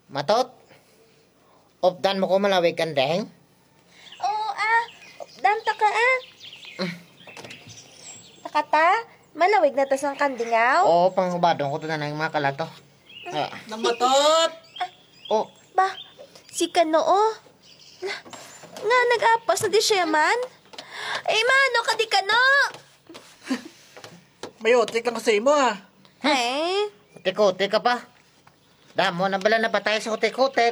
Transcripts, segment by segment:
Matot, opdan mo ko malawig kandeng? Oo danta ka Takata, malawig na tas ang kandingaw. Oo, panghubadong ko to na ng mga kalato. Namatot! Oh, Ba, si Kanoo. Nga nag-apas na di siya man. Mano ka di Kano? May otik lang sa imo Eh? utik-utik ka pa. Damo na bala na patay sa utik-utik.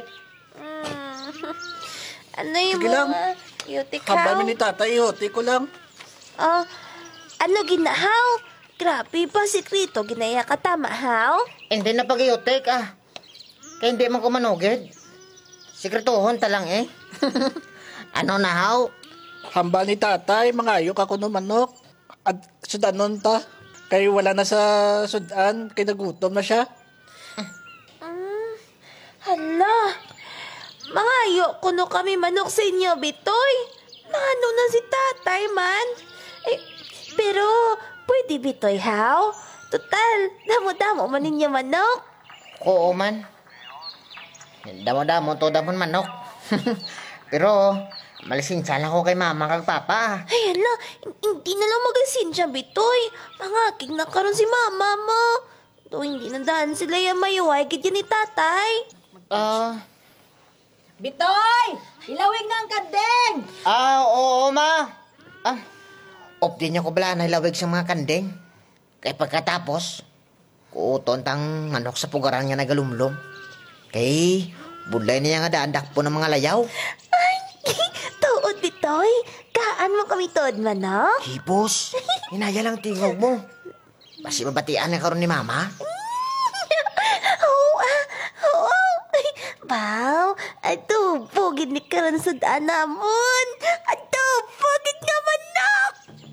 Ano yung Sige lang. mga yutik Hambal ni tatay, otik ko lang. Ano ginahaw? Grabe pa sikrito, ginaya ka tama haw? Hindi na pag-iutik Kaya hindi man ko manugid. Sikretohon talang Ano na haw? Hambal ni tatay, mangayok ako no manok. At sudanon ta. Kaya wala na sa sudan, kaya nagutom na siya. Hala, mangayo kuno kami manok sa inyo, Bitoy. Nano na si tatay man. Pero, pwede Bitoy haw? Total, damo-damo man ninyo manok. Oo man. Damo-damo to damon manok. Pero, malisinsa lang ko kay mama kag papa. Ay, hala, hindi na lang magasin siya, Bitoy. Mangaking na karon si mama mo. Do hindi na daan sila yung mayuway, gid ni tatay. Bitoy! Ilawig nga ang kandeng! Oo ma. Op din niya ko bala na ilawig sa mga kandeng. Kaya pagkatapos, kuuton tang manok sa pugaran niya nagalumlom. Kay, budlay niya nga daandak po ng mga layaw. Ay, tuod, Bitoy. Kaan mo kami tuod, manok? Hipos, hinaya lang tingog mo. Basi mabatian na karon ni mama. Wow, ato, pugid ni karon sa daan namon.